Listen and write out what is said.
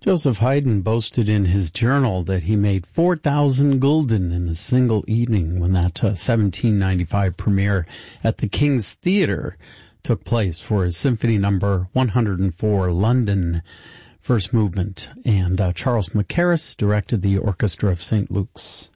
Joseph Haydn boasted in his journal that he made 4,000 gulden in a single evening when that 1795 premiere at the King's Theatre took place for his Symphony Number 104, London, first movement. And Charles Mackerras directed the Orchestra of St. Luke's.